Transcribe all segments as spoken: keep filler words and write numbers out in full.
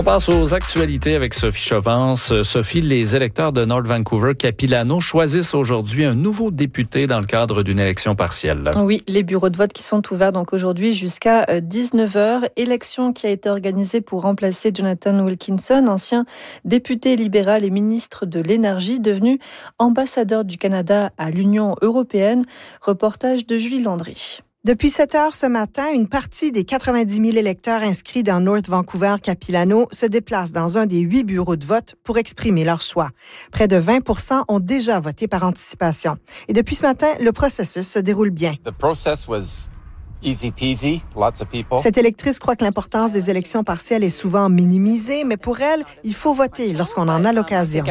On passe aux actualités avec Sophie Chauvance. Sophie, les électeurs de North Vancouver-Capilano choisissent aujourd'hui un nouveau député dans le cadre d'une élection partielle. Oui, les bureaux de vote qui sont ouverts donc aujourd'hui jusqu'à dix-neuf heures. Élection qui a été organisée pour remplacer Jonathan Wilkinson, ancien député libéral et ministre de l'Énergie, devenu ambassadeur du Canada à l'Union européenne. Reportage de Julie Landry. Depuis sept heures ce matin, une partie des quatre-vingt-dix mille électeurs inscrits dans North Vancouver-Capilano se déplace dans un des huit bureaux de vote pour exprimer leur choix. Près de vingt pour cent ont déjà voté par anticipation. Et depuis ce matin, le processus se déroule bien. The process was easy peasy, lots of people. Cette électrice croit que l'importance des élections partielles est souvent minimisée, mais pour elle, il faut voter lorsqu'on en a l'occasion.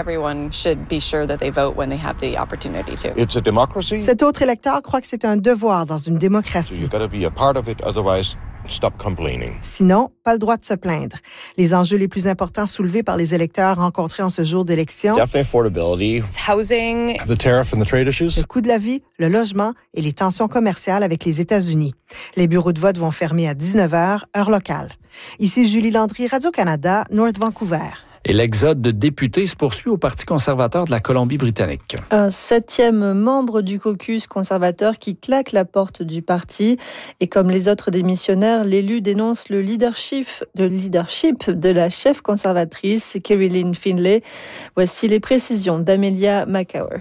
It's a democracy. Cet autre électeur croit que c'est un devoir dans une démocratie. You got to be a part of it, otherwise stop complaining. Sinon, pas le droit de se plaindre. Les enjeux les plus importants soulevés par les électeurs rencontrés en ce jour d'élection: Definitely affordability, housing, the tariff and the trade issues, le coût de la vie, le logement et les tensions commerciales avec les États-Unis. Les bureaux de vote vont fermer à dix-neuf heures, heure locale. Ici Julie Landry, Radio-Canada, North Vancouver. Et l'exode de députés se poursuit au Parti conservateur de la Colombie-Britannique. Un septième membre du caucus conservateur qui claque la porte du parti. Et comme les autres démissionnaires, l'élu dénonce le leadership, le leadership de la chef conservatrice, Caroline Finlay. Voici les précisions d'Amelia McCauer.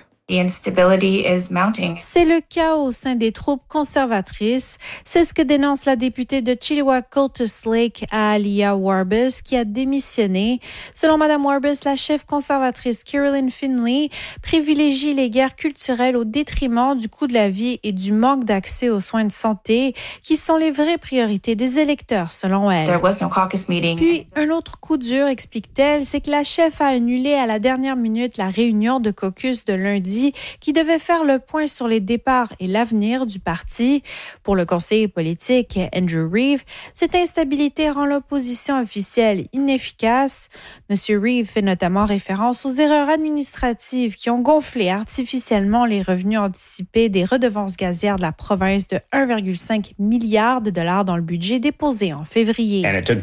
C'est le chaos au sein des troupes conservatrices. C'est ce que dénonce la députée de Chilliwack-Cultus Lake, Aaliyah Warbus, qui a démissionné. Selon Mme Warbus, la chef conservatrice Caroline Finlay privilégie les guerres culturelles au détriment du coût de la vie et du manque d'accès aux soins de santé, qui sont les vraies priorités des électeurs, selon elle. Puis, un autre coup dur, explique-t-elle, c'est que la chef a annulé à la dernière minute la réunion de caucus de lundi, qui devait faire le point sur les départs et l'avenir du parti. Pour le conseiller politique Andrew Reeve, cette instabilité rend l'opposition officielle inefficace. M. Reeve fait notamment référence aux erreurs administratives qui ont gonflé artificiellement les revenus anticipés des redevances gazières de la province de un virgule cinq milliard de dollars dans le budget déposé en février.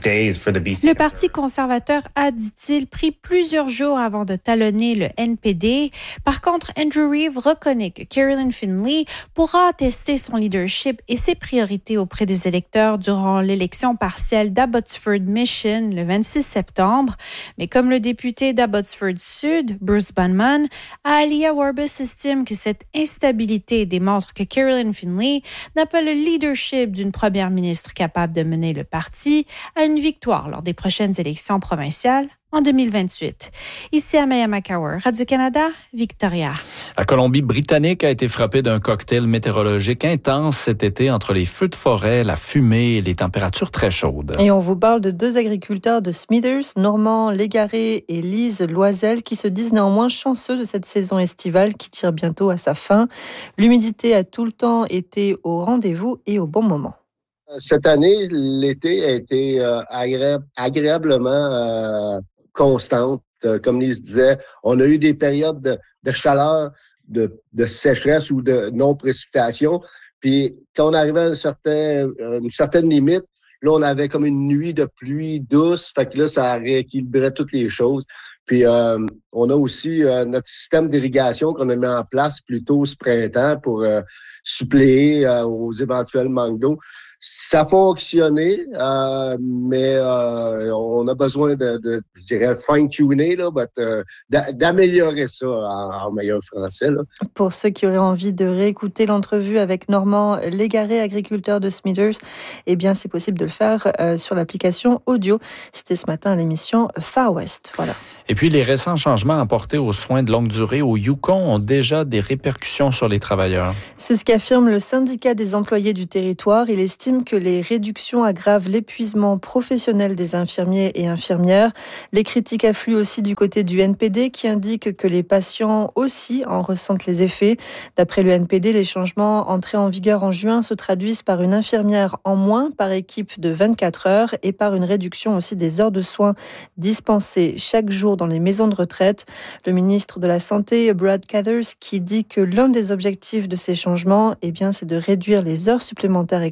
Le Parti conservateur a, dit-il, pris plusieurs jours avant de talonner le N P D. Par contre, Andrew Reeve reconnaît que Caroline Finlay pourra attester son leadership et ses priorités auprès des électeurs durant l'élection partielle d'Abbotsford Mission le vingt-six septembre. Mais comme le député d'Abbotsford Sud, Bruce Banman, Aaliyah Warbus estime que cette instabilité démontre que Caroline Finlay n'a pas le leadership d'une première ministre capable de mener le parti à une victoire lors des prochaines élections provinciales en deux mille vingt-huit. Ici Amelia McCauer, Radio-Canada, Victoria. La Colombie-Britannique a été frappée d'un cocktail météorologique intense cet été entre les feux de forêt, la fumée et les températures très chaudes. Et on vous parle de deux agriculteurs de Smithers, Normand Légaré et Lise Loisel, qui se disent néanmoins chanceux de cette saison estivale qui tire bientôt à sa fin. L'humidité a tout le temps été au rendez-vous et au bon moment. Cette année, l'été a été euh, agré- agréablement euh, constante. Euh, comme Lise disait, on a eu des périodes de, de chaleur, de, de sécheresse ou de non-précipitation. Puis quand on arrivait à un certain, une certaine limite, là, on avait comme une nuit de pluie douce. Fait que là, ça rééquilibrait toutes les choses. Puis euh, on a aussi euh, notre système d'irrigation qu'on a mis en place plus tôt ce printemps pour euh, suppléer euh, aux éventuels manques d'eau. Ça a fonctionné, euh, mais euh, on a besoin de, de je dirais, fine-tuner, là, but, euh, d'améliorer ça en, en meilleur français. Là. Pour ceux qui auraient envie de réécouter l'entrevue avec Normand Légaré, agriculteur de Smithers, eh bien, c'est possible de le faire euh, sur l'application audio. C'était ce matin à l'émission Far West. Voilà. Et puis, les récents changements apportés aux soins de longue durée au Yukon ont déjà des répercussions sur les travailleurs. C'est ce qu'affirme le syndicat des employés du territoire. Il estime que les réductions aggravent l'épuisement professionnel des infirmiers et infirmières. Les critiques affluent aussi du côté du N P D qui indique que les patients aussi en ressentent les effets. D'après le N P D, les changements entrés en vigueur en juin se traduisent par une infirmière en moins par équipe de vingt-quatre heures et par une réduction aussi des heures de soins dispensées chaque jour dans les maisons de retraite. Le ministre de la Santé, Brad Cathers, qui dit que l'un des objectifs de ces changements, eh bien, c'est de réduire les heures supplémentaires excessives.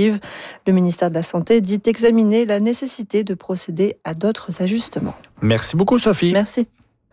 restrictives. Le ministère de la Santé dit examiner la nécessité de procéder à d'autres ajustements. Merci beaucoup, Sophie. Merci.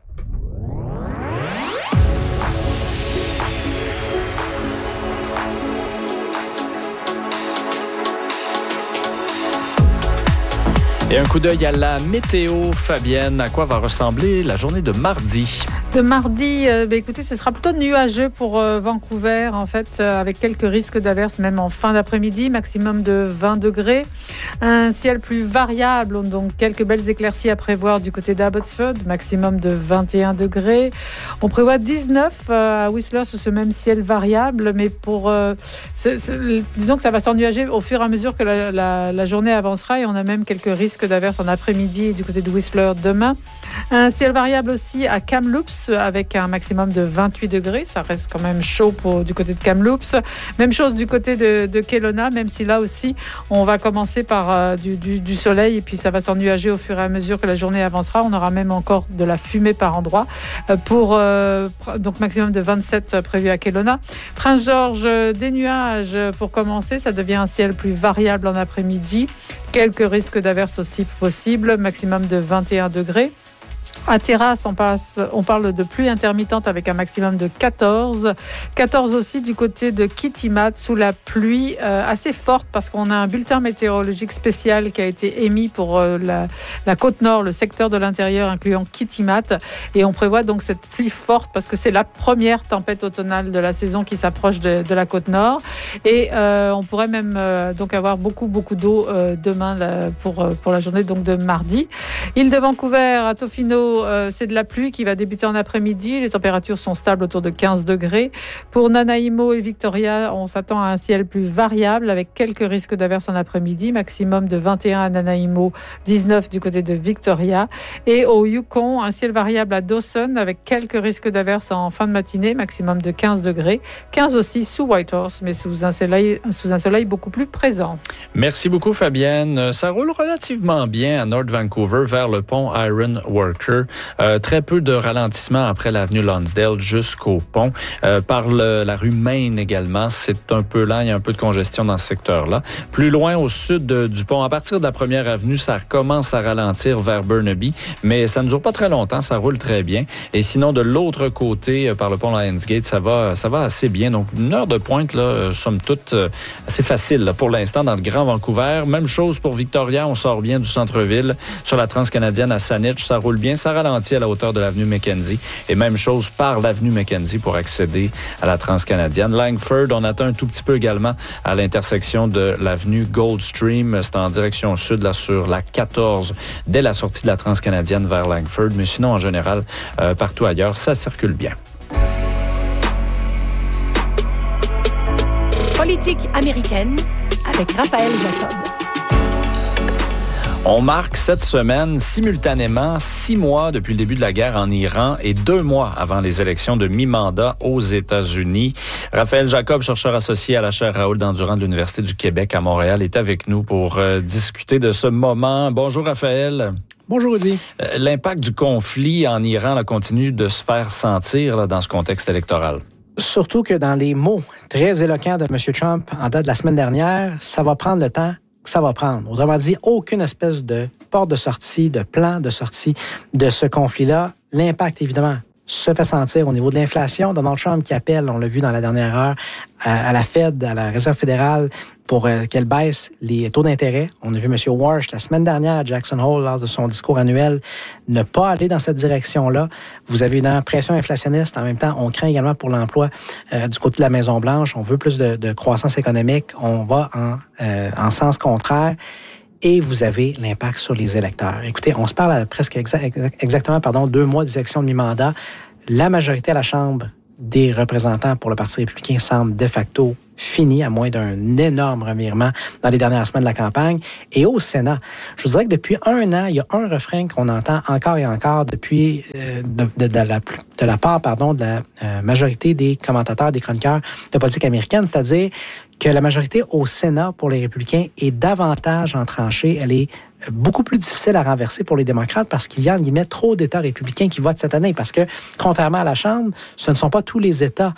Et un coup d'œil à la météo, Fabienne. À quoi va ressembler la journée de mardi? De mardi, euh, ben écoutez, ce sera plutôt nuageux pour euh, Vancouver, en fait, euh, avec quelques risques d'averses, même en fin d'après-midi, maximum de vingt degrés. Un ciel plus variable, donc quelques belles éclaircies à prévoir du côté d'Abbotsford, maximum de vingt et un degrés. On prévoit dix-neuf euh, à Whistler sous ce même ciel variable, mais pour, euh, c'est, c'est, disons que ça va s'ennuager au fur et à mesure que la, la, la journée avancera, et on a même quelques risques d'averses en après-midi du côté de Whistler demain. Un ciel variable aussi à Kamloops avec un maximum de vingt-huit degrés. Ça reste quand même chaud pour, du côté de Kamloops. Même chose du côté de, de Kelowna, même si là aussi, on va commencer par euh, du, du, du soleil et puis ça va s'ennuager au fur et à mesure que la journée avancera. On aura même encore de la fumée par endroit euh, pour euh, donc maximum de vingt-sept prévu à Kelowna. Prince-Georges, des nuages pour commencer. Ça devient un ciel plus variable en après-midi. Quelques risques d'averses aussi possibles, maximum de vingt et un degrés. À Terrasse, on, passe, on parle de pluie intermittente avec un maximum de quatorze. quatorze aussi du côté de Kitimat, sous la pluie euh, assez forte parce qu'on a un bulletin météorologique spécial qui a été émis pour euh, la, la côte nord, le secteur de l'intérieur incluant Kitimat. Et on prévoit donc cette pluie forte parce que c'est la première tempête automnale de la saison qui s'approche de, de la côte nord. Et euh, on pourrait même euh, donc avoir beaucoup, beaucoup d'eau euh, demain là, pour, pour la journée donc de mardi. Île de Vancouver, à Tofino, Euh, c'est de la pluie qui va débuter en après-midi. Les températures sont stables autour de quinze degrés. Pour Nanaimo et Victoria, on s'attend à un ciel plus variable avec quelques risques d'averses en après-midi. Maximum de vingt et un à Nanaimo, dix-neuf du côté de Victoria. Et au Yukon, un ciel variable à Dawson avec quelques risques d'averses en fin de matinée. Maximum de quinze degrés. quinze aussi sous Whitehorse, mais sous un soleil, sous un soleil beaucoup plus présent. Merci beaucoup, Fabienne. Ça roule relativement bien à North Vancouver vers le pont Iron Worker. Euh, très peu de ralentissement après l'avenue Lonsdale jusqu'au pont. Euh, par le, la rue Main également, c'est un peu lent. Il y a un peu de congestion dans ce secteur-là. Plus loin au sud de, du pont, à partir de la première avenue, ça commence à ralentir vers Burnaby, mais ça ne dure pas très longtemps. Ça roule très bien. Et sinon, de l'autre côté, euh, par le pont Lionsgate, ça va, ça va assez bien. Donc, une heure de pointe, là, euh, somme toute, euh, assez facile là, pour l'instant dans le Grand Vancouver. Même chose pour Victoria. On sort bien du centre-ville. Sur la Transcanadienne à Saanich, ça roule bien. Ça ralentit à la hauteur de l'avenue Mackenzie. Et même chose par l'avenue Mackenzie pour accéder à la Transcanadienne. Langford, on atteint un tout petit peu également à l'intersection de l'avenue Goldstream. C'est en direction sud, là, sur la quatorze, dès la sortie de la Transcanadienne vers Langford. Mais sinon, en général, euh, partout ailleurs, ça circule bien. Politique américaine avec Raphaël Jacob. On marque cette semaine simultanément six mois depuis le début de la guerre en Iran et deux mois avant les élections de mi-mandat aux États-Unis. Raphaël Jacob, chercheur associé à la chaire Raoul Dandurand de l'Université du Québec à Montréal, est avec nous pour euh, discuter de ce moment. Bonjour Raphaël. Bonjour Rudy. Euh, l'impact du conflit en Iran là, continue de se faire sentir là, dans ce contexte électoral. Surtout que dans les mots très éloquents de M. Trump en date de la semaine dernière, ça va prendre le temps que ça va prendre. Autrement dit, aucune espèce de porte de sortie, de plan de sortie de ce conflit-là. L'impact, évidemment, se fait sentir au niveau de l'inflation. Donald Trump qui appelle, on l'a vu dans la dernière heure, à, à la Fed, à la Réserve fédérale, pour euh, qu'elle baisse les taux d'intérêt. On a vu M. Warsh la semaine dernière à Jackson Hole, lors de son discours annuel, ne pas aller dans cette direction-là. Vous avez une pression inflationniste. En même temps, on craint également pour l'emploi euh, du côté de la Maison-Blanche. On veut plus de, de croissance économique. On va en, euh, en sens contraire. Et vous avez l'impact sur les électeurs. Écoutez, on se parle à presque exa- exactement pardon, deux mois d'élection de mi-mandat. La majorité à la Chambre des représentants pour le Parti républicain semble de facto fini, à moins d'un énorme revirement dans les dernières semaines de la campagne. Et au Sénat, je vous dirais que depuis un an, il y a un refrain qu'on entend encore et encore depuis euh, de, de, de, la, de la part pardon, de la euh, majorité des commentateurs, des chroniqueurs de politique américaine, c'est-à-dire que la majorité au Sénat pour les républicains est davantage entranchée. Elle est beaucoup plus difficile à renverser pour les démocrates parce qu'il y a, en guillemets, trop d'États républicains qui votent cette année. Parce que, contrairement à la Chambre, ce ne sont pas tous les États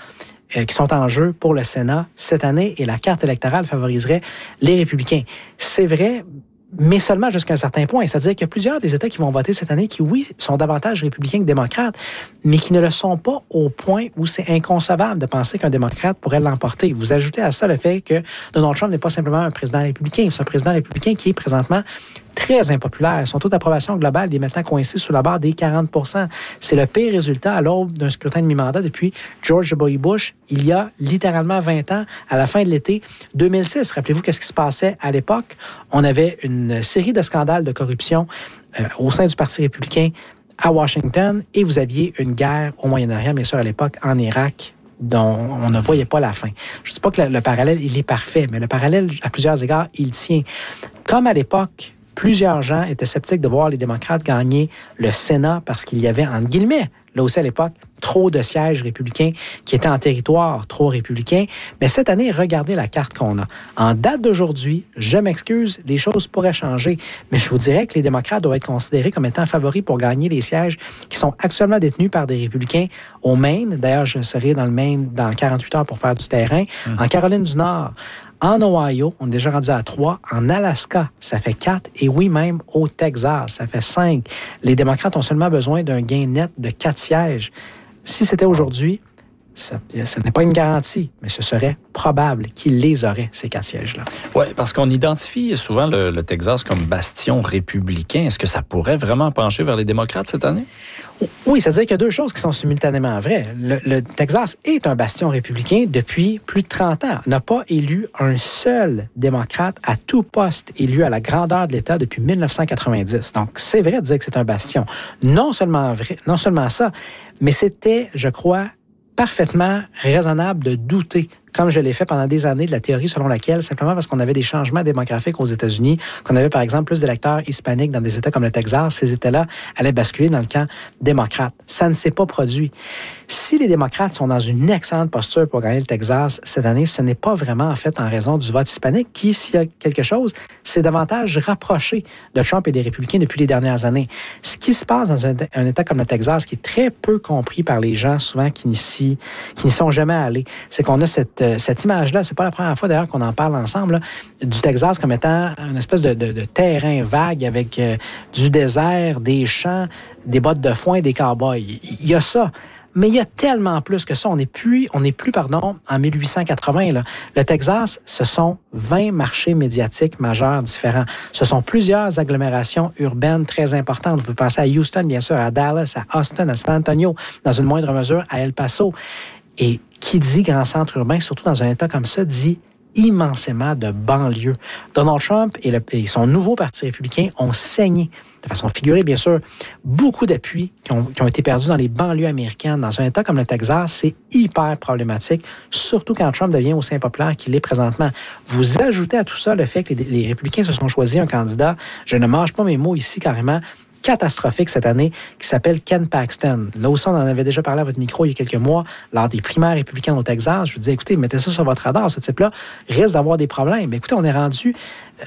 euh, qui sont en jeu pour le Sénat cette année et la carte électorale favoriserait les républicains. C'est vrai, mais seulement jusqu'à un certain point. C'est-à-dire qu'il y a plusieurs des États qui vont voter cette année qui, oui, sont davantage républicains que démocrates, mais qui ne le sont pas au point où c'est inconcevable de penser qu'un démocrate pourrait l'emporter. Vous ajoutez à ça le fait que Donald Trump n'est pas simplement un président républicain, c'est un président républicain qui est présentement très impopulaire. Son taux d'approbation global est maintenant coincé sous la barre des quarante pour cent. C'est le pire résultat à l'aube d'un scrutin de mi-mandat depuis George W. Bush, il y a littéralement vingt ans, à la fin de l'été deux mille six. Rappelez-vous qu'est-ce qui se passait à l'époque? On avait une série de scandales de corruption euh, au sein du Parti républicain à Washington et vous aviez une guerre au Moyen-Orient, bien sûr, à l'époque, en Irak, dont on ne voyait pas la fin. Je ne dis pas que le, le parallèle, il est parfait, mais le parallèle, à plusieurs égards, il tient. Comme à l'époque, plusieurs gens étaient sceptiques de voir les démocrates gagner le Sénat parce qu'il y avait, entre guillemets, là aussi à l'époque, trop de sièges républicains qui étaient en territoire trop républicain. Mais cette année, regardez la carte qu'on a. En date d'aujourd'hui, je m'excuse, les choses pourraient changer, mais je vous dirais que les démocrates doivent être considérés comme étant favoris pour gagner les sièges qui sont actuellement détenus par des républicains au Maine. D'ailleurs, je serai dans le Maine dans quarante-huit heures pour faire du terrain. Mmh. En Caroline du Nord, en Ohio, on est déjà rendu à trois. En Alaska, ça fait quatre. Et oui, même au Texas, ça fait cinq. Les démocrates ont seulement besoin d'un gain net de quatre sièges. Si c'était aujourd'hui, ça, ce n'est pas une garantie, mais ce serait probable qu'ils les auraient, ces quatre sièges-là. Oui, parce qu'on identifie souvent le, le Texas comme bastion républicain. Est-ce que ça pourrait vraiment pencher vers les démocrates cette année? Oui, c'est-à-dire qu'il y a deux choses qui sont simultanément vraies. Le, le Texas est un bastion républicain depuis plus de trente ans. On n'a pas élu un seul démocrate à tout poste élu à la grandeur de l'État depuis mille neuf cent quatre-vingt-dix. Donc, c'est vrai de dire que c'est un bastion. Non seulement vrai, non seulement ça, mais c'était, je crois, parfaitement raisonnable de douter, comme je l'ai fait pendant des années, de la théorie selon laquelle, simplement parce qu'on avait des changements démographiques aux États-Unis, qu'on avait par exemple plus d'électeurs hispaniques dans des États comme le Texas, ces États-là allaient basculer dans le camp démocrate. Ça ne s'est pas produit. Si les démocrates sont dans une excellente posture pour gagner le Texas cette année, ce n'est pas vraiment en fait en raison du vote hispanique qui, s'il y a quelque chose, s'est davantage rapproché de Trump et des républicains depuis les dernières années. Ce qui se passe dans un, un État comme le Texas, qui est très peu compris par les gens souvent qui n'y, qui n'y sont jamais allés, c'est qu'on a cette cette image-là, c'est pas la première fois d'ailleurs qu'on en parle ensemble, là, du Texas comme étant une espèce de, de, de terrain vague avec euh, du désert, des champs, des bottes de foin, des cow-boys. Il y a ça. Mais il y a tellement plus que ça. On n'est plus, on n'est plus, pardon, en mille huit cent quatre-vingts. Là. Le Texas, ce sont vingt marchés médiatiques majeurs différents. Ce sont plusieurs agglomérations urbaines très importantes. Vous pouvez penser à Houston, bien sûr, à Dallas, à Austin, à San Antonio, dans une moindre mesure à El Paso. Et qui dit grand centre urbain, surtout dans un État comme ça, dit immensément de banlieues. Donald Trump et, le, et son nouveau parti républicain ont saigné, de façon figurée, bien sûr, beaucoup d'appuis qui ont, qui ont été perdus dans les banlieues américaines. Dans un État comme le Texas, c'est hyper problématique, surtout quand Trump devient aussi impopulaire qu'il est présentement. Vous ajoutez à tout ça le fait que les, les républicains se sont choisis un candidat, je ne mâche pas mes mots ici carrément, catastrophique cette année, qui s'appelle Ken Paxton. Là aussi, on en avait déjà parlé à votre micro il y a quelques mois, lors des primaires républicaines au Texas. Je vous disais, écoutez, mettez ça sur votre radar, ce type-là risque d'avoir des problèmes. Mais écoutez, on est rendu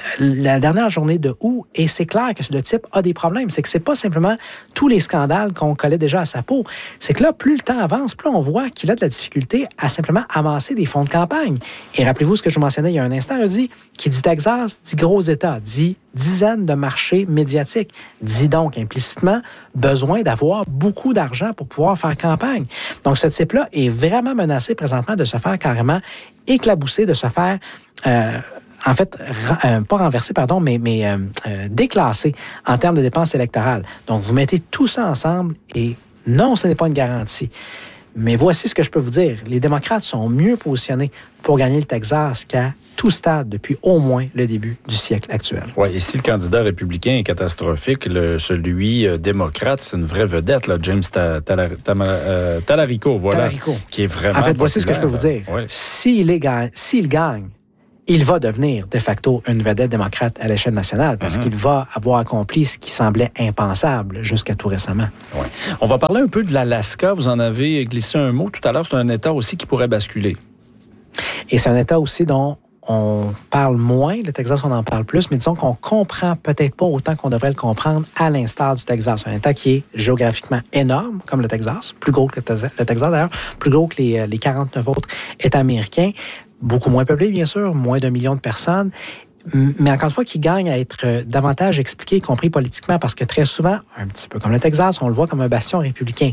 la dernière journée de août, et c'est clair que le type a des problèmes. C'est que c'est pas simplement tous les scandales qu'on collait déjà à sa peau. C'est que là, plus le temps avance, plus on voit qu'il a de la difficulté à simplement amasser des fonds de campagne. Et rappelez-vous ce que je vous mentionnais il y a un instant, il dit, qui dit Texas, dit gros État, dit dizaines de marchés médiatiques, dit donc implicitement besoin d'avoir beaucoup d'argent pour pouvoir faire campagne. Donc, ce type-là est vraiment menacé présentement de se faire carrément éclabousser, de se faire... Euh, en fait, euh, pas renversé, pardon, mais, mais euh, euh, déclassé en termes de dépenses électorales. Donc, vous mettez tout ça ensemble et non, ce n'est pas une garantie. Mais voici ce que je peux vous dire. Les démocrates sont mieux positionnés pour gagner le Texas qu'à tout stade depuis au moins le début du siècle actuel. Oui, et si le candidat républicain est catastrophique, le, celui euh, démocrate, c'est une vraie vedette, là, James ta, ta, ta, euh, Talarico, voilà, Talarico. Qui est vraiment En fait, voici populaire. Ce que je peux vous dire. Oui. S'il, est, s'il gagne, il va devenir de facto une vedette démocrate à l'échelle nationale parce mm-hmm. qu'il va avoir accompli ce qui semblait impensable jusqu'à tout récemment. Ouais. On va parler un peu de l'Alaska. Vous en avez glissé un mot tout à l'heure. C'est un État aussi qui pourrait basculer. Et c'est un État aussi dont on parle moins. Le Texas, on en parle plus, mais disons qu'on comprend peut-être pas autant qu'on devrait le comprendre à l'instar du Texas. Un État qui est géographiquement énorme, comme le Texas, plus gros que le Texas, le Texas d'ailleurs, plus gros que les, les quarante-neuf autres États américains, beaucoup moins peuplé, bien sûr, moins d'un million de personnes. Mais encore une fois, qui gagne à être davantage expliqué, y compris politiquement, parce que très souvent, un petit peu comme le Texas, on le voit comme un bastion républicain.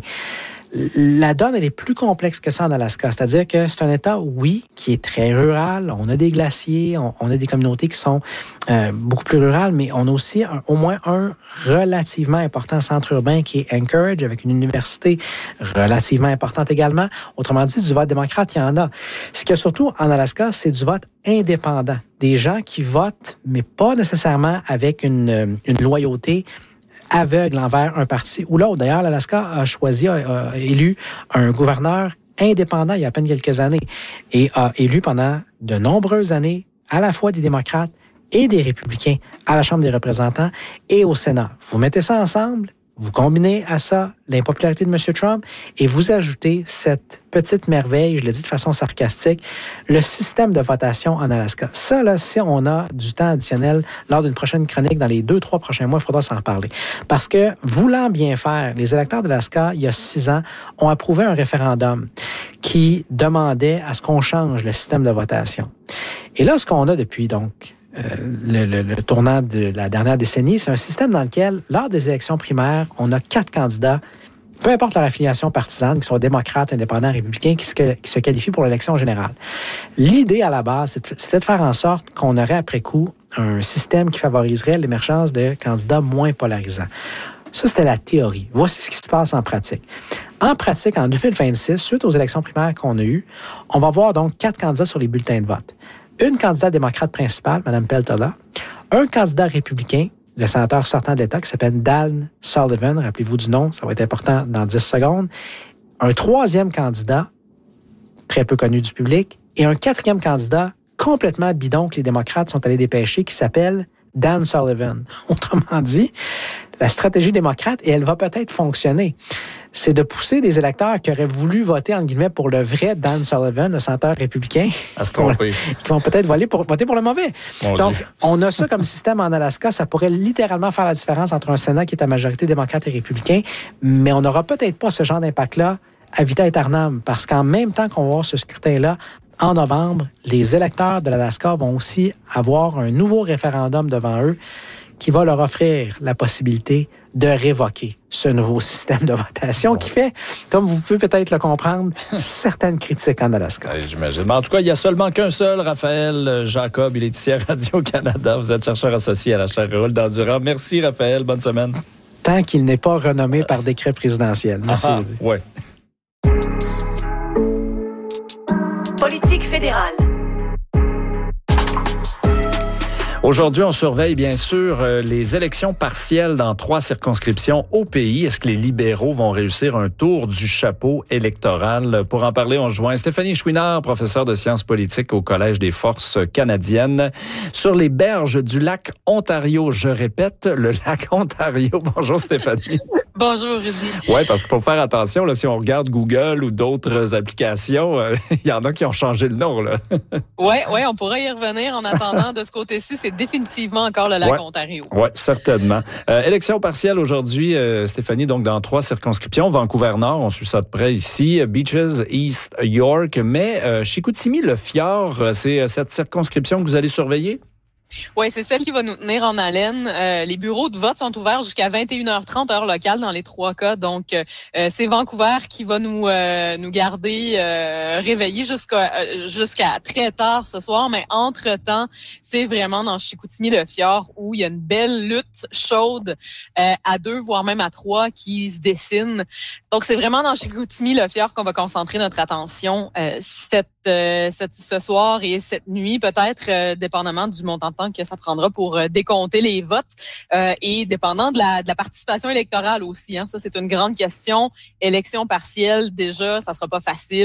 La donne, elle est plus complexe que ça en Alaska. C'est-à-dire que c'est un État, oui, qui est très rural. On a des glaciers, on, on a des communautés qui sont euh, beaucoup plus rurales, mais on a aussi un, au moins un relativement important centre urbain qui est Anchorage, avec une université relativement importante également. Autrement dit, du vote démocrate, il y en a. Ce qu'il y a surtout en Alaska, c'est du vote indépendant. Des gens qui votent, mais pas nécessairement avec une, une loyauté aveugle envers un parti ou l'autre. D'ailleurs, l'Alaska a choisi, a, a élu un gouverneur indépendant il y a à peine quelques années et a élu pendant de nombreuses années à la fois des démocrates et des républicains à la Chambre des représentants et au Sénat. Vous mettez ça ensemble, vous combinez à ça l'impopularité de M. Trump et vous ajoutez cette petite merveille, je le dis de façon sarcastique, le système de votation en Alaska. Ça, là, si on a du temps additionnel lors d'une prochaine chronique dans les deux, trois prochains mois, il faudra s'en reparler. Parce que, voulant bien faire, les électeurs d'Alaska, il y a six ans, ont approuvé un référendum qui demandait à ce qu'on change le système de votation. Et là, ce qu'on a depuis, donc, Euh, le, le, le tournant de la dernière décennie, c'est un système dans lequel, lors des élections primaires, on a quatre candidats, peu importe leur affiliation partisane, qui sont démocrates, indépendants, républicains, qui se, qui se qualifient pour l'élection générale. L'idée à la base, c'était de faire en sorte qu'on aurait après coup un système qui favoriserait l'émergence de candidats moins polarisants. Ça, c'était la théorie. Voici ce qui se passe en pratique. En pratique, en deux mille vingt-six, suite aux élections primaires qu'on a eues, on va voir donc quatre candidats sur les bulletins de vote. Une candidate démocrate principale, Mme Peltola, un candidat républicain, le sénateur sortant de l'État, qui s'appelle Dan Sullivan, rappelez-vous du nom, ça va être important dans dix secondes, un troisième candidat, très peu connu du public, et un quatrième candidat complètement bidon que les démocrates sont allés dépêcher, qui s'appelle Dan Sullivan. Autrement dit, la stratégie démocrate, et elle va peut-être fonctionner, c'est de pousser des électeurs qui auraient voulu voter, entre guillemets, pour le vrai Dan Sullivan, le sénateur républicain, à se tromper, qui vont peut-être voter pour, voter pour le mauvais. Mon Donc, Dieu. on a ça comme système en Alaska. Ça pourrait littéralement faire la différence entre un Sénat qui est à majorité démocrate et républicain, mais on n'aura peut-être pas ce genre d'impact-là à vita aeternam, parce qu'en même temps qu'on va avoir ce scrutin-là, en novembre, les électeurs de l'Alaska vont aussi avoir un nouveau référendum devant eux qui va leur offrir la possibilité de révoquer ce nouveau système de votation qui fait, comme vous pouvez peut-être le comprendre, certaines critiques en Alaska. Oui, j'imagine. Mais en tout cas, il n'y a seulement qu'un seul, Raphaël Jacob. Il est ici à Radio-Canada. Vous êtes chercheur associé à la chaire Raoul Dandurand. Merci, Raphaël. Bonne semaine. Tant qu'il n'est pas renommé par décret présidentiel. Merci. Ah, oui. Politique fédérale. Aujourd'hui, on surveille bien sûr les élections partielles dans trois circonscriptions au pays. Est-ce que les libéraux vont réussir un tour du chapeau électoral? Pour en parler, on joint Stéphanie Chouinard, professeure de sciences politiques au Collège des forces canadiennes, sur les berges du lac Ontario. Je répète, le lac Ontario. Bonjour Stéphanie. Bonjour Rudy. Oui, parce qu'il faut faire attention, là, si on regarde Google ou d'autres applications, il euh, y en a qui ont changé le nom. Oui, ouais, on pourrait y revenir. En attendant, de ce côté-ci, c'est définitivement encore le lac ouais. Ontario. Oui, certainement. Euh, élection partielle aujourd'hui, euh, Stéphanie, donc dans trois circonscriptions. Vancouver-Nord, on suit ça de près ici. Beaches, East York. Mais euh, Chicoutimi-Le Fjord, c'est cette circonscription que vous allez surveiller? Oui, c'est celle qui va nous tenir en haleine. Euh, les bureaux de vote sont ouverts jusqu'à vingt et une heures trente heure locale dans les trois cas. Donc, euh, c'est Vancouver qui va nous euh, nous garder euh, réveillés jusqu'à euh, jusqu'à très tard ce soir. Mais entre-temps, c'est vraiment dans Chicoutimi-Le-Fjord où il y a une belle lutte chaude euh, à deux, voire même à trois qui se dessine. Donc, c'est vraiment dans Chicoutimi-Le-Fjord qu'on va concentrer notre attention euh, cette, euh, cette, ce soir et cette nuit, peut-être, euh, dépendamment du montant de temps que ça prendra pour euh, décompter les votes euh, et dépendant de la, de la participation électorale aussi. Hein. Ça, c'est une grande question. Élection partielle, déjà, ça sera pas facile.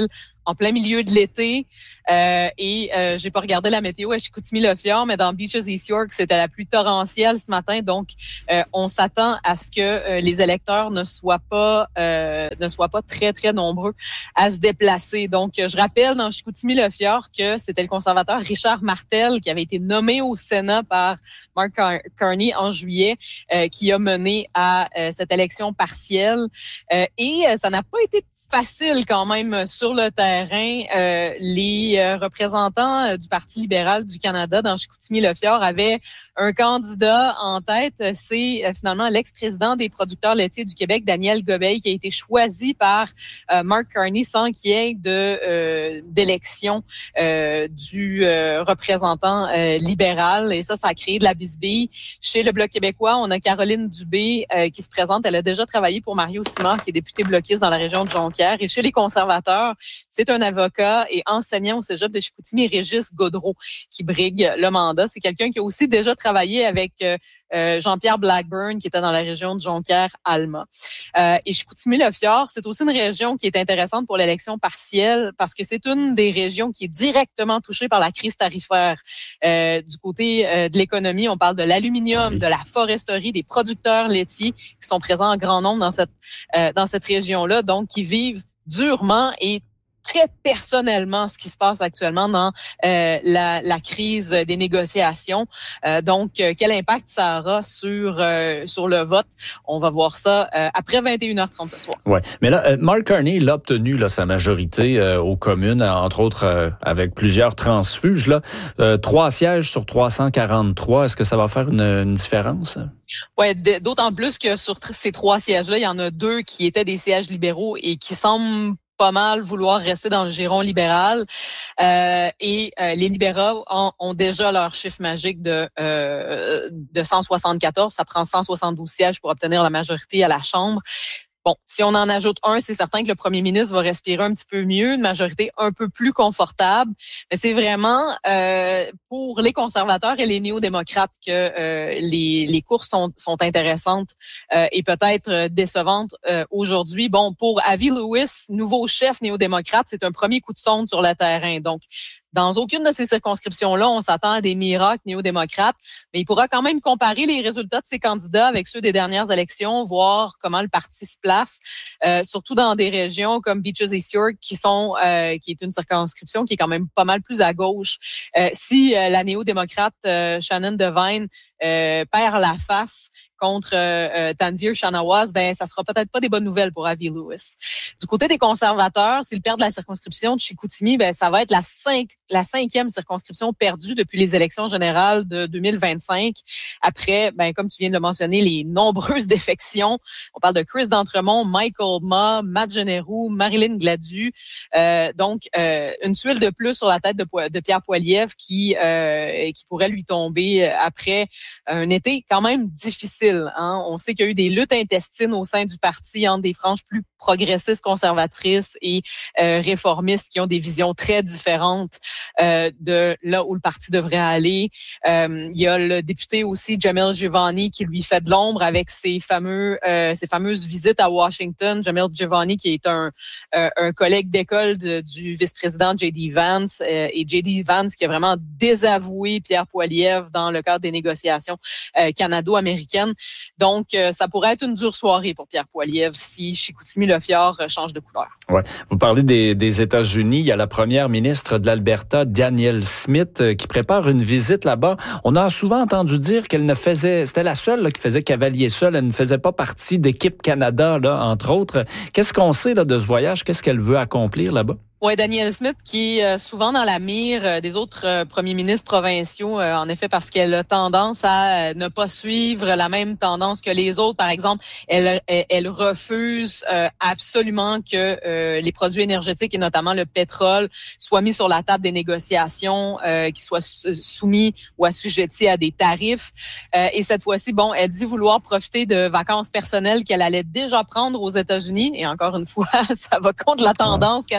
en plein milieu de l'été. Euh, et euh, j'ai pas regardé la météo à Chicoutimi-Le-Fjord, mais dans Beaches East York, c'était la pluie torrentielle ce matin. Donc, euh, on s'attend à ce que euh, les électeurs ne soient pas euh, ne soient pas très, très nombreux à se déplacer. Donc, je rappelle dans Chicoutimi-Le-Fjord que c'était le conservateur Richard Martel qui avait été nommé au Sénat par Mark Car- Carney en juillet, euh, qui a mené à euh, cette élection partielle. Euh, et euh, ça n'a pas été facile quand même sur le terrain. Euh, les euh, représentants euh, du Parti libéral du Canada dans Chicoutimi-Le-Fjord avaient un candidat en tête. C'est euh, finalement l'ex-président des producteurs laitiers du Québec, Daniel Gobeil, qui a été choisi par euh, Mark Carney sans qu'il y ait de euh, d'élection euh, du euh, représentant euh, libéral. Et ça, ça a créé de la bisbille. Chez le Bloc québécois, on a Caroline Dubé euh, qui se présente. Elle a déjà travaillé pour Mario Simard, qui est député bloquiste dans la région de Jonquière. Et chez les conservateurs, c'est un avocat et enseignant au cégep de Chicoutimi, Régis Gaudreau, qui brigue le mandat. C'est quelqu'un qui a aussi déjà travaillé avec euh, euh, Jean-Pierre Blackburn, qui était dans la région de Jonquière-Alma. Euh, et Chicoutimi-Le-Fjord, c'est aussi une région qui est intéressante pour l'élection partielle parce que c'est une des régions qui est directement touchée par la crise tarifaire. Euh, du côté euh, de l'économie, on parle de l'aluminium, de la foresterie, des producteurs laitiers qui sont présents en grand nombre dans cette euh, dans cette région-là, donc qui vivent durement et très personnellement ce qui se passe actuellement dans euh, la, la crise des négociations. Euh, donc, euh, quel impact ça aura sur euh, sur le vote? On va voir ça euh, après vingt et une heures trente ce soir. Ouais, mais là, euh, Mark Carney, il a obtenu là, sa majorité euh, aux communes, entre autres euh, avec plusieurs transfuges. Là, euh, trois sièges sur trois cent quarante-trois. Est-ce que ça va faire une, une différence? Ouais, d'autant plus que sur ces trois sièges-là, il y en a deux qui étaient des sièges libéraux et qui semblent pas mal vouloir rester dans le giron libéral. Euh, et euh, les libéraux ont, ont déjà leur chiffre magique de euh, de cent soixante-quatorze. Ça prend cent soixante-douze sièges pour obtenir la majorité à la Chambre. Bon, si on en ajoute un, c'est certain que le premier ministre va respirer un petit peu mieux, une majorité un peu plus confortable. Mais c'est vraiment euh, pour les conservateurs et les néo-démocrates que euh, les, les courses sont, sont intéressantes euh, et peut-être décevantes euh, aujourd'hui. Bon, pour Avi Lewis, nouveau chef néo-démocrate, c'est un premier coup de sonde sur le terrain. Donc, dans aucune de ces circonscriptions-là, on s'attend à des miracles néo-démocrates, mais il pourra quand même comparer les résultats de ces candidats avec ceux des dernières élections, voir comment le parti se place, euh, surtout dans des régions comme Beaches East York, qui sont, euh, qui est une circonscription qui est quand même pas mal plus à gauche. Euh, si euh, la néo-démocrate euh, Shannon Devine euh, perd la face contre euh, Tanvir Shanawaz, ben ça sera peut-être pas des bonnes nouvelles pour Avi Lewis. Du côté des conservateurs, s'ils perdent la circonscription de Chicoutimi, ben ça va être la cinq, la cinquième circonscription perdue depuis les élections générales de deux mille vingt-cinq. Après, ben comme tu viens de le mentionner, les nombreuses défections. On parle de Chris D'Entremont, Michael Ma, Matt Generou, Marilyn Gladu. Euh, donc euh, une tuile de plus sur la tête de, de Pierre Poilievre qui euh, qui pourrait lui tomber après un été quand même difficile. Hein? On sait qu'il y a eu des luttes intestines au sein du parti entre des franges plus progressistes, conservatrices et euh, réformistes qui ont des visions très différentes euh, de là où le parti devrait aller. Euh, il y a le député aussi Jamil Jivani qui lui fait de l'ombre avec ses fameux euh, ses fameuses visites à Washington. Jamil Jivani qui est un euh, un collègue d'école de, du vice-président J D Vance euh, et J D Vance qui a vraiment désavoué Pierre Poilievre dans le cadre des négociations euh, canado-américaines. Donc, euh, ça pourrait être une dure soirée pour Pierre Poilievre si Chicoutimi-Le-Fjord change de couleur. Ouais. Vous parlez des, des États-Unis. Il y a la première ministre de l'Alberta, Danielle Smith, qui prépare une visite là-bas. On a souvent entendu dire qu'elle ne faisait, c'était la seule là, qui faisait cavalier seul. Elle ne faisait pas partie d'Équipe Canada, là, entre autres. Qu'est-ce qu'on sait là, de ce voyage? Qu'est-ce qu'elle veut accomplir là-bas? Oui, Danielle Smith qui est souvent dans la mire des autres premiers ministres provinciaux, en effet, parce qu'elle a tendance à ne pas suivre la même tendance que les autres. Par exemple, elle, elle refuse absolument que les produits énergétiques et notamment le pétrole soient mis sur la table des négociations, qu'ils soient soumis ou assujettis à des tarifs. Et cette fois-ci, bon, elle dit vouloir profiter de vacances personnelles qu'elle allait déjà prendre aux États-Unis. Et encore une fois, ça va contre la tendance canadienne ces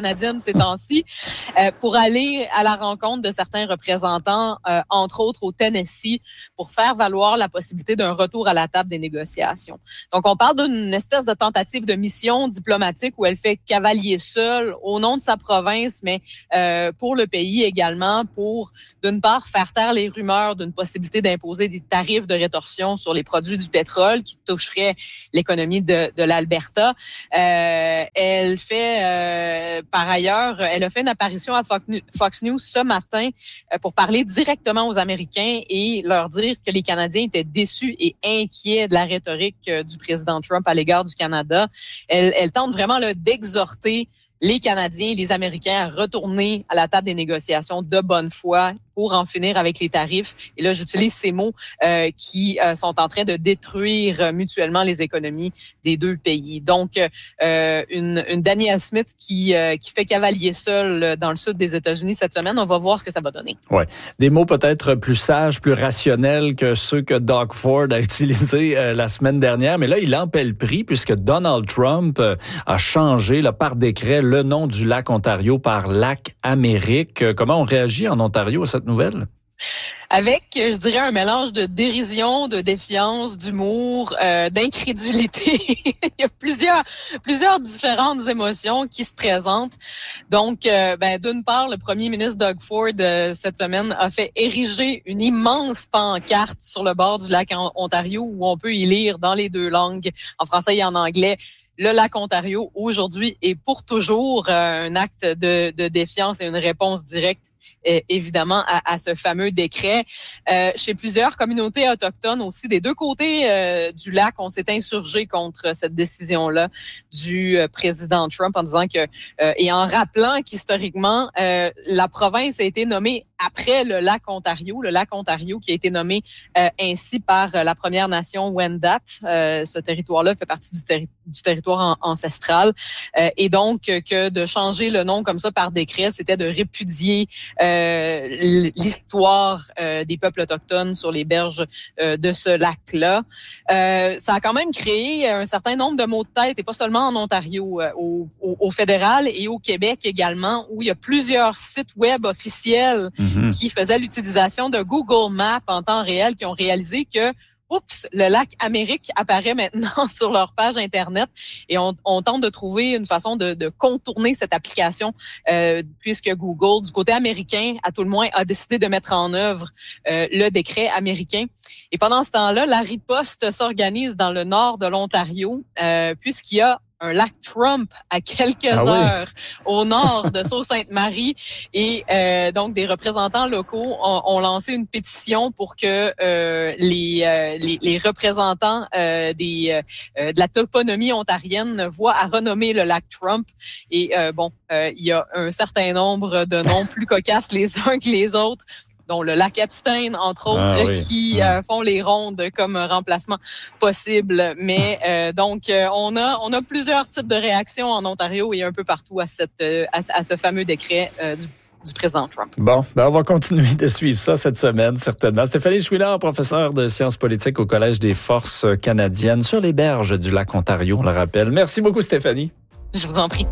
ces temps-ci, euh, pour aller à la rencontre de certains représentants, euh, entre autres au Tennessee, pour faire valoir la possibilité d'un retour à la table des négociations. Donc, on parle d'une espèce de tentative de mission diplomatique où elle fait cavalier seul au nom de sa province, mais euh, pour le pays également, pour, d'une part, faire taire les rumeurs d'une possibilité d'imposer des tarifs de rétorsion sur les produits du pétrole qui toucheraient l'économie de, de l'Alberta. Euh, elle fait, euh, par ailleurs, elle a fait une apparition à Fox News ce matin euh, pour parler directement aux Américains et leur dire que les Canadiens étaient déçus et inquiets de la rhétorique euh, du président Trump à l'égard du Canada. Elle, elle tente vraiment là, d'exhorter les Canadiens et les Américains à retourner à la table des négociations de bonne foi pour en finir avec les tarifs. Et là, j'utilise ces mots euh, qui euh, sont en train de détruire mutuellement les économies des deux pays. Donc, euh, une, une Danielle Smith qui, euh, qui fait cavalier seul dans le sud des États-Unis cette semaine. On va voir ce que ça va donner. Ouais, des mots peut-être plus sages, plus rationnels que ceux que Doug Ford a utilisés euh, la semaine dernière. Mais là, il en paie le prix puisque Donald Trump euh, a changé là, par décret le nom du lac Ontario par lac Amérique. Comment on réagit en Ontario à cette nouvelle? Avec, je dirais, un mélange de dérision, de défiance, d'humour, euh, d'incrédulité. Il y a plusieurs, plusieurs différentes émotions qui se présentent. Donc, euh, ben, d'une part, le premier ministre Doug Ford, euh, cette semaine, a fait ériger une immense pancarte sur le bord du lac Ontario où on peut y lire dans les deux langues, en français et en anglais, le lac Ontario, aujourd'hui et pour toujours, euh, un acte de, de défiance et une réponse directe, eh, évidemment, à, à ce fameux décret. Euh, chez plusieurs communautés autochtones aussi, des deux côtés euh, du lac, on s'est insurgé contre cette décision-là du euh, président Trump en disant que, euh, et en rappelant qu'historiquement, euh, la province a été nommée après le lac Ontario, le lac Ontario qui a été nommé euh, ainsi par euh, la Première Nation Wendat. Euh, ce territoire-là fait partie du, terri- du territoire an- ancestral. Euh, et donc, euh, que de changer le nom comme ça par décret, c'était de répudier euh, l'histoire euh, des peuples autochtones sur les berges euh, de ce lac-là. Euh, ça a quand même créé un certain nombre de maux de tête, et pas seulement en Ontario, euh, au, au, au fédéral et au Québec également, où il y a plusieurs sites web officiels mm-hmm. qui faisaient l'utilisation de Google Maps en temps réel, qui ont réalisé que oups, le lac Amérique apparaît maintenant sur leur page Internet et on, on tente de trouver une façon de, de contourner cette application euh, puisque Google, du côté américain, à tout le moins, a décidé de mettre en œuvre euh, le décret américain. Et pendant ce temps-là, la riposte s'organise dans le nord de l'Ontario euh, puisqu'il y a un lac Trump à quelques ah heures oui. au nord de Sault-Sainte-Marie. Et euh, donc, des représentants locaux ont, ont lancé une pétition pour que euh, les, euh, les, les représentants euh, des, euh, de la toponymie ontarienne voient à renommer le lac Trump. Et euh, bon, euh, il y a un certain nombre de noms plus cocasses les uns que les autres, dont le lac Epstein, entre autres, ah, oui. qui euh, font les rondes comme remplacement possible. Mais euh, donc, euh, on a on a plusieurs types de réactions en Ontario et un peu partout à cette euh, à, à ce fameux décret euh, du du président Trump. Bon, ben on va continuer de suivre ça cette semaine, certainement. Stéphanie Chouinard, professeure de sciences politiques au Collège des forces canadiennes sur les berges du lac Ontario, on le rappelle. Merci beaucoup, Stéphanie. Je vous en prie.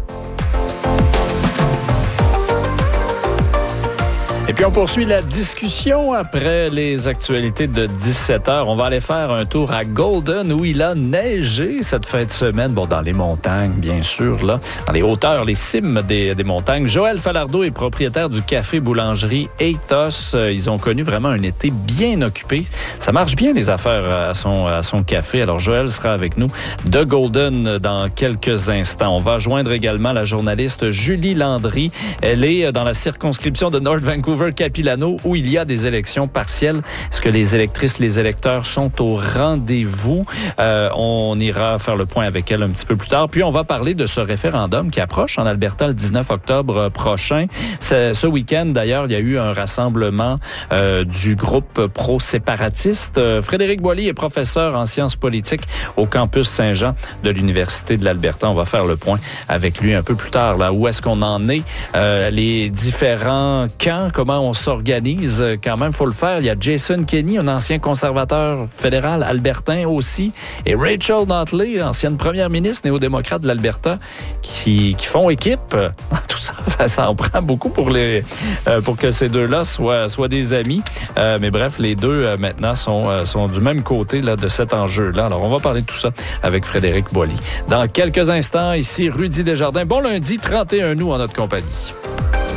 Et puis, on poursuit la discussion après les actualités de dix-sept heures. On va aller faire un tour à Golden où il a neigé cette fin de semaine. Bon, dans les montagnes, bien sûr, là. Dans les hauteurs, les cimes des, des montagnes. Joël Falardeau est propriétaire du café boulangerie Ethos. Ils ont connu vraiment un été bien occupé. Ça marche bien, les affaires à son, à son café. Alors, Joël sera avec nous de Golden dans quelques instants. On va joindre également la journaliste Julie Landry. Elle est dans la circonscription de North Vancouver Capilano, où il y a des élections partielles. Est-ce que les électrices, les électeurs sont au rendez-vous? Euh, on ira faire le point avec elle un petit peu plus tard. Puis, on va parler de ce référendum qui approche en Alberta le dix-neuf octobre prochain. Ce, ce week-end, d'ailleurs, il y a eu un rassemblement euh, du groupe pro-séparatiste. Euh, Frédéric Boilly est professeur en sciences politiques au campus Saint-Jean de l'Université de l'Alberta. On va faire le point avec lui un peu plus tard. Là, où est-ce qu'on en est? Euh, les différents camps, comment comment on s'organise. Quand même, il faut le faire. Il y a Jason Kenney, un ancien conservateur fédéral albertain aussi, et Rachel Notley, ancienne première ministre néo-démocrate de l'Alberta, qui, qui font équipe. Tout ça, ça en prend beaucoup pour, les, euh, pour que ces deux-là soient, soient des amis. Euh, mais bref, les deux, euh, maintenant, sont, euh, sont du même côté là, de cet enjeu-là. Alors, on va parler de tout ça avec Frédéric Boily. Dans quelques instants, ici, Rudy Desjardins. Bon lundi, trente et un août en notre compagnie.